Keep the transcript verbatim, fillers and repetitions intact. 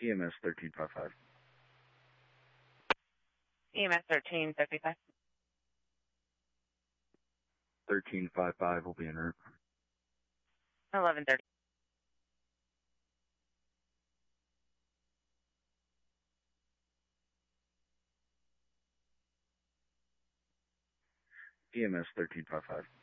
E M S thirteen fifty-five. E M S thirteen fifty-five. thirteen fifty-five will be en route. eleven thirty. E M S thirteen fifty-five.